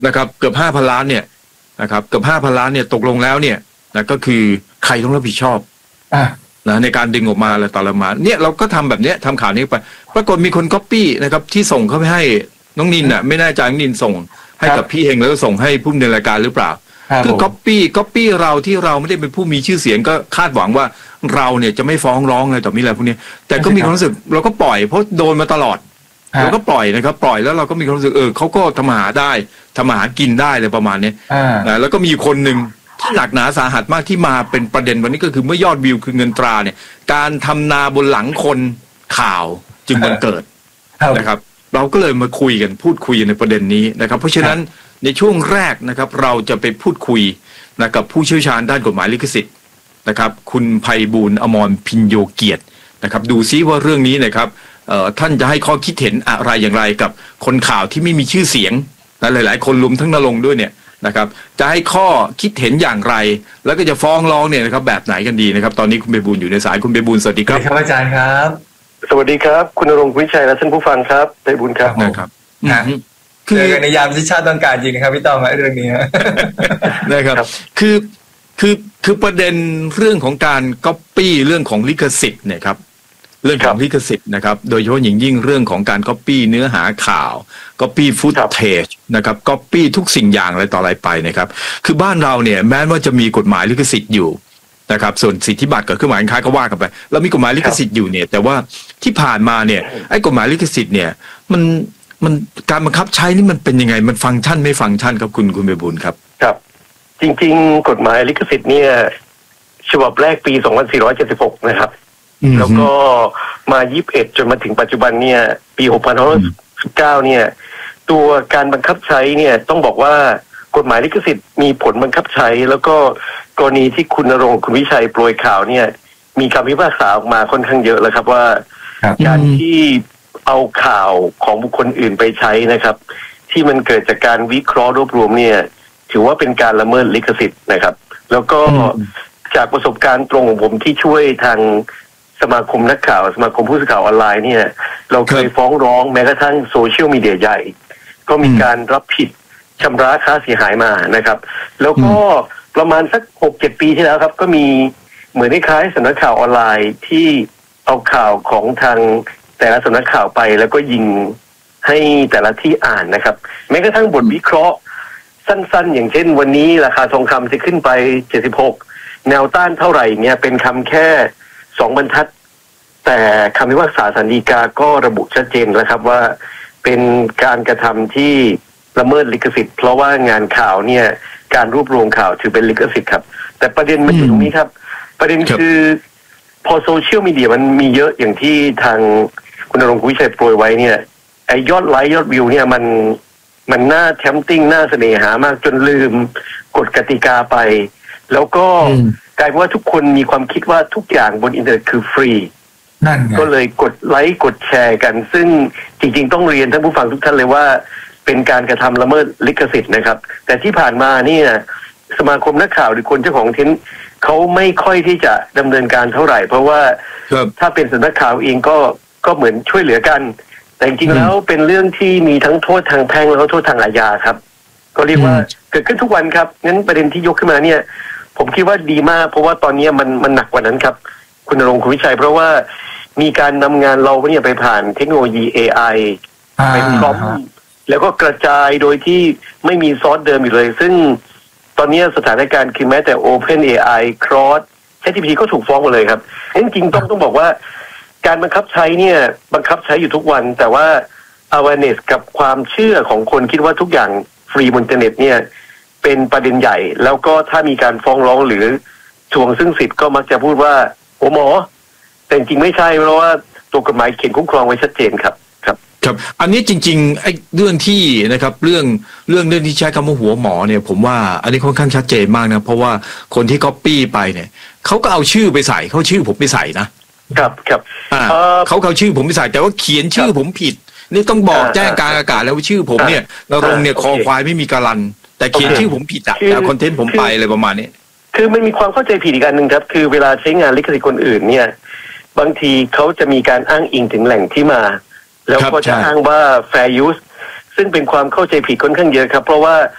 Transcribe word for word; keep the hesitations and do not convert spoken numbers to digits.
นะครับเกือบห้าพันล้านเนี่ยนะครับเกือบห้าพันล้านเนี่ยตกลงแล้วเนี่ยนะก็คือใครต้องรับผิดชอบนะในการดึงออกมาอะไรต่ออะไรมาเนี่ยเราก็ทำแบบเนี้ยทำข่าวนี้ไปปรากฏมีคนก๊อปปี้นะครับที่ส่งเข้าไปให้น้องนินน่ะไม่แน่ใจน้องนินส่งให้กับพี่เฮงแล้วก็ส่งให้ผู้ดำเนินรายการหรือเปล่าคือก๊อปปี้ก๊อปปี้เราที่เราไม่ได้เป็นผู้มีชื่อเสียงก็คาดหวังว่าเราเนี่ยจะไม่ฟ้องร้องอะไรต่อมีอะไรพวกนี้แต่ก็มีความรู้สึกเราก็ปล่อยเพราะโดนมาตลอดเราก็ปล่อยนะครับปล่อยแล้วเราก็มีความรู้สึกเออเขาก็ทำมาหาได้ทำมาหากินได้เลยประมาณนี้นะแล้วก็มีคนหนึ่งที่หนักหนาสาหัสมากที่มาเป็นประเด็นวันนี้ก็คือเมื่อยอดวิวคือเงินตราเนี่ยการทำนาบนหลังคนข่าวจึงบังเกิดนะครับเราก็เลยมาคุยกันพูดคุยในประเด็นนี้นะครับเพราะฉะนั้นในช่วงแรกนะครับเราจะไปพูดคุยนะกับผู้เชี่ยวชาญด้านกฎหมายลิขสิทธิ์นะครับคุณไพบูลย์อมรพิญโยเกียรตินะครับดูซิว่าเรื่องนี้นะครับท่านจะให้ข้อคิดเห็นอะไรอย่างไรกับคนข่าวที่ไม่มีชื่อเสียงและหลายๆคนรวมทั้งนรงค์ด้วยเนี่ยนะครับจะให้ข้อคิดเห็นอย่างไรแล้วก็จะฟ้องร้องเนี่ยนะครับแบบไหนกันดีนะครับตอนนี้คุณไพบูลย์อยู่ในสายคุณไพบูลย์สวัสดีครับครับอาจารย์ครับสวัสดีครับคุณนรงค์วิชัยและท่านผู้ฟังครับไพบูลย์ครับนะครับคือในยามที่ชาติต้องการจริงนะครับพี่ต้อมเรื่องนี้นะครับคือคือคือประเด็นเรื่องของการก๊อปปี้เรื่องของลิขสิทธิ์เนี่ยครับเรื่องของลิขสิทธิ์นะครับโดยเฉพาะอย่างยิ่งเรื่องของการก๊อปปี้เนื้อหาข่าวก๊อปปี้ฟุตเทจนะครับก๊อปปี้ทุกสิ่งอย่างอะไรต่ออะไรไปนะครับคือบ้านเราเนี่ยแม้ว่าจะมีกฎหมายลิขสิทธิ์อยู่นะครับส่วนสิทธิบัตรกับเครื่องหมายการค้าก็ว่ากันไปเรามีกฎหมายลิขสิทธิ์อยู่เนี่ยแต่ว่าที่ผ่านมาเนี่ยไอ้กฎหมายลิขสิทธิ์เนี่ยมันมันการบังคับใช้นี่มันเป็นยังไงมันฟังก์ชันไม่ฟังก์ชันครับคุณคุณไพบูลย์ครับครับจริงๆกฎหมายลิขสิทธิ์เนี่ยฉบับแรกปีสองพันสี่ร้อยเจ็ดสิบหกนะครับแล้วก็มายี่สิบเอ็ดจนมาถึงปัจจุบันเนี่ยปีหกพันห้าร้อยสิบเก้าเนี่ยตัวการบังคับใช้เนี่ยต้องบอกว่ากฎหมายลิขสิทธิ์มีผลบังคับใช้แล้วก็กรณีที่คุณณรงค์คุณวิชัยโปรยข่าวเนี่ยมีคำพิพากษาออกมาค่อนข้างเยอะแล้วครับว่าการที่เอาข่าวของบุคคลอื่นไปใช้นะครับที่มันเกิดจากการวิเคราะห์รวบรวมเนี่ยถือว่าเป็นการละเมิดลิขสิทธิ์นะครับแล้วก็จากประสบการณ์ตรงของผมที่ช่วยทางสมาคมนักข่าวสมาคมผู้สื่อข่าวออนไลน์เนี่ยเราเคยฟ้องร้องแม้กระทั่งโซเชียลมีเดียใหญ่ก็มีการรับผิดชำระค่าเสียหายมานะครับแล้วก็ประมาณสักหกเจ็ดปีที่แล้วครับก็มีเหมือนคล้ายสำนักข่าวออนไลน์ที่เอาข่าวของทางแต่ละสำนักข่าวไปแล้วก็ยิงให้แต่ละที่อ่านนะครับแม้กระทั่งบทวิเคราะห์สั้นๆอย่างเช่นวันนี้ราคาทองคำจะขึ้นไปเจ็ดสิบหกแนวต้านเท่าไหร่เนี่ยเป็นคำแค่สองบรรทัดแต่คำพิพากษาศาลฎีกาก็ระบุชัดเจนแล้วครับว่าเป็นการกระทำที่ละเมิดลิขสิทธิ์เพราะว่างานข่าวเนี่ยการรวบรวมข่าวถือเป็นลิขสิทธิ์ครับแต่ประเด็นมันอยู่ตรงนี้ครับประเด็นคือพอโซเชียลมีเดียมันมีเยอะอย่างที่ทางคุณณรงค์วิชัยโปรยไว้เนี่ยไอยอดไลค์ยอดวิวเนี่ยมันมันน่าแทมติ้งน่าเสน่หามากจนลืมกฎกติกาไปแล้วก็กลายเป็นว่าทุกคนมีความคิดว่าทุกอย่างบนอินเทอร์เน็ตคือฟรีนั่นไงก็เลยกดไลค์กดแชร์กันซึ่งจริงๆต้องเรียนท่านผู้ฟังทุกท่านเลยว่าเป็นการกระทำละเมิดลิขสิทธิ์นะครับแต่ที่ผ่านมาเนี่ยสมาคมนักข่าวหรือคนเจ้าของเทนเขาไม่ค่อยที่จะดำเนินการเท่าไหร่เพราะว่าถ้าเป็นสำนักข่าวเองก็ก็เหมือนช่วยเหลือกันแต่จริงๆแล้วเป็นเรื่องที่มีทั้งโทษทางแพ่งแล้วก็โทษทางอาญาครับก็เรียกว่าเกิดขึ้นทุกวันครับงั้นประเด็นที่ยกขึ้นมาเนี่ยผมคิดว่าดีมากเพราะว่าตอนนี้มันมันหนักกว่านั้นครับคุณณรงค์คุณวิชัยเพราะว่ามีการนำงานเราเนี่ยไปผ่านเทคโนโลยี เอ ไอ เป็นพร้อมแล้วก็กระจายโดยที่ไม่มีซอสเดิมอยู่เลยซึ่งตอนนี้สถานการณ์คือแม้แต่ Open เอ ไอ Cross ChatGPT ก็ถูกฟ้องหมดเลยครับจริงๆต้องต้องบอกว่าการบังคับใช้เนี่ยบังคับใช้อยู่ทุกวันแต่ว่า awareness กับความเชื่อของคนคิดว่าทุกอย่างฟรีบนอินเทอร์เน็ตเนี่ยเป็นประเด็นใหญ่แล้วก็ถ้ามีการฟ้องร้องหรือทวงซึ่งสิทธิ์ก็มักจะพูดว่าโอ้หมอแต่จริงไม่ใช่เพราะว่าตัวกฎหมายเขียนคุ้มครองไว้ชัดเจนครับครับครับอันนี้จริงๆไอ้เรื่องที่นะครับเรื่องเรื่องเรื่องที่ใช้คำว่าหัวหมอเนี่ยผมว่าอันนี้ค่อนข้างชัดเจนมากนะเพราะว่าคนที่ก๊อปปี้ไปเนี่ยเขาก็เอาชื่อไปใส่เขาชื่อผมไปใส่นะครับครับอ่าเขาเขาชื่อผมไปใส่แต่ว่าเขียนชื่อผมผิดนี่ต้องบอกแจ้งกลางอากาศแล้วว่าชื่อผมเนี่ยณรงค์เนี่ยคอควายไม่มีการันแต่เขียนชื่อผมผิดอะแต่คอนเทนต์ผมไปอะไรประมาณนี้คือมันมีความเข้าใจผิดอีกอันหนึ่งครับคือเวลาใช้งานลิขสิทธิ์คนอื่นเนี่ยบางทีเขาจะมีการอ้างอิงถึงแหล่งที่มาแล้วก็จะอ้างว่า fair use ซึ่งเป็นความเข้าใจผิดค่อนข้างเยอะครับเพราะว่า